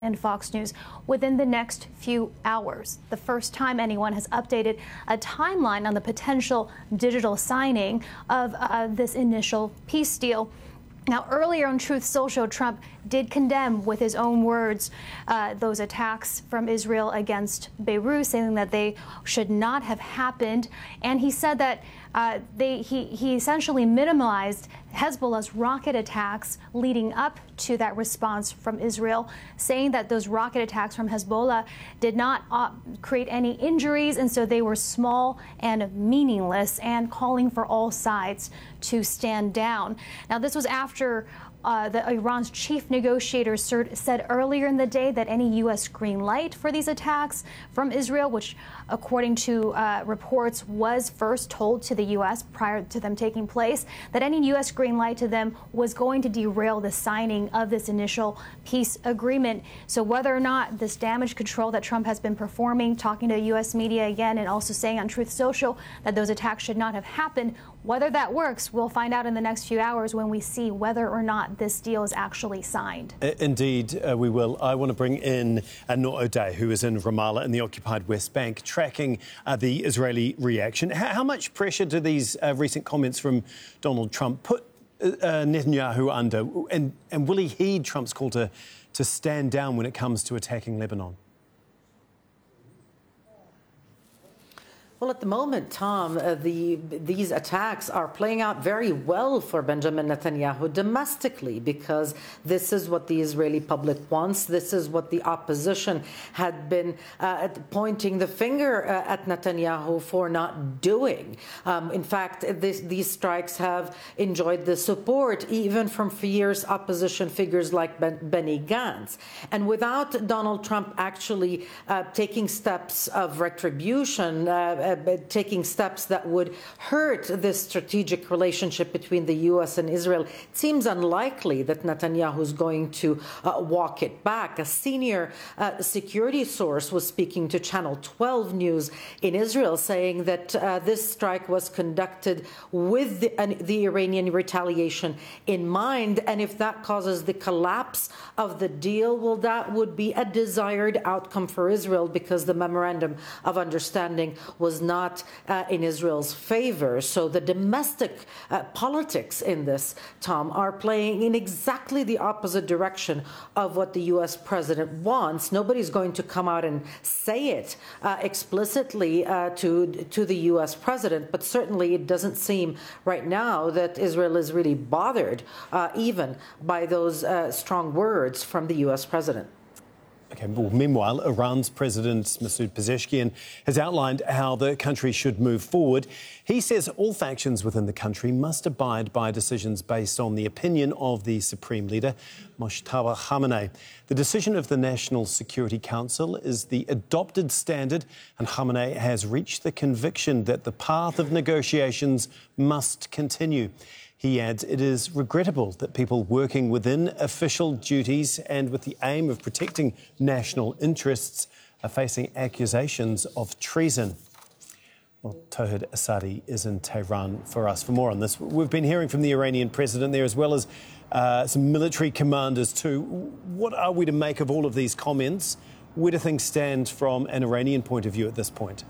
and Fox News within the next few hours. The first time anyone has updated a timeline on the potential digital signing of this initial peace deal. Now, earlier on Truth Social, Trump did condemn with his own words those attacks from Israel against Beirut, saying that they should not have happened. And he said that he essentially minimized Hezbollah's rocket attacks leading up to that response from Israel, saying that those rocket attacks from Hezbollah did not create any injuries, and so they were small and meaningless, and calling for all sides to stand down. Now, this was after Iran's chief negotiator said earlier in the day that any U.S. green light for these attacks from Israel, which according to reports was first told to the U.S. prior to them taking place, that any U.S. green light to them was going to derail the signing of this initial peace agreement. So whether or not this damage control that Trump has been performing, talking to U.S. media again, and also saying on Truth Social that those attacks should not have happened, whether that works, we'll find out in the next few hours when we see whether or not this deal is actually signed. Indeed, we will. I want to bring in Noor O'Day, who is in Ramallah in the occupied West Bank, tracking the Israeli reaction. How much pressure do these recent comments from Donald Trump put Netanyahu under? And will he heed Trump's call to stand down when it comes to attacking Lebanon? Well, at the moment, Tom, these attacks are playing out very well for Benjamin Netanyahu domestically, because this is what the Israeli public wants. This is what the opposition had been pointing the finger at Netanyahu for not doing. In fact, these strikes have enjoyed the support even from fierce opposition figures like Benny Gantz. And without Donald Trump actually taking steps of retribution, taking steps that would hurt this strategic relationship between the U.S. and Israel, it seems unlikely that Netanyahu is going to walk it back. A senior security source was speaking to Channel 12 News in Israel, saying that this strike was conducted with the Iranian retaliation in mind, and if that causes the collapse of the deal, well, that would be a desired outcome for Israel, because the memorandum of understanding was not in Israel's favor. So the domestic politics in this, Tom, are playing in exactly the opposite direction of what the U.S. president wants. Nobody's going to come out and say it explicitly to the U.S. president, but certainly it doesn't seem right now that Israel is really bothered even by those strong words from the U.S. president. Okay, well, meanwhile, Iran's President Masoud Pezeshkian has outlined how the country should move forward. He says all factions within the country must abide by decisions based on the opinion of the Supreme Leader, Mojtaba Khamenei. The decision of the National Security Council is the adopted standard, and Khamenei has reached the conviction that the path of negotiations must continue. He adds it is regrettable that people working within official duties and with the aim of protecting national interests are facing accusations of treason. Well, Tauhid Asadi is in Tehran for us for more on this. We've been hearing from the Iranian president there, as well as some military commanders too. What are we to make of all of these comments? Where do things stand from an Iranian point of view at this point?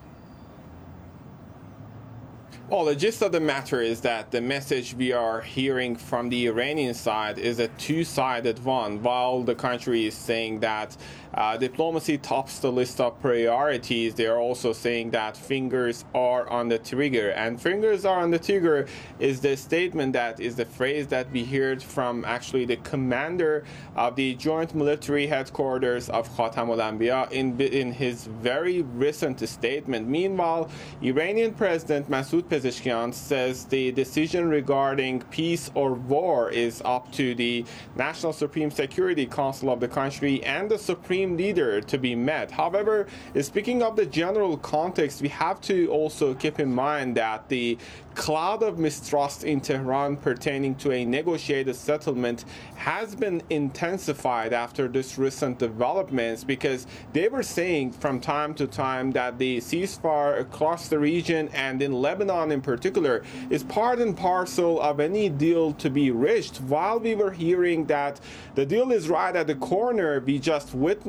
Well, the gist of the matter is that the message we are hearing from the Iranian side is a two-sided one. While the country is saying that diplomacy tops the list of priorities, they are also saying that fingers are on the trigger. And fingers are on the trigger is the statement that is the phrase that we heard from actually the commander of the Joint Military Headquarters of Khatam al-Anbiya in his very recent statement. Meanwhile, Iranian President Masoud Pezeshkian says the decision regarding peace or war is up to the National Supreme Security Council of the country and the Supreme Leader to be met. However, speaking of the general context, we have to also keep in mind that the cloud of mistrust in Tehran pertaining to a negotiated settlement has been intensified after this recent developments, because they were saying from time to time that the ceasefire across the region and in Lebanon in particular is part and parcel of any deal to be reached. While we were hearing that the deal is right at the corner, we just witnessed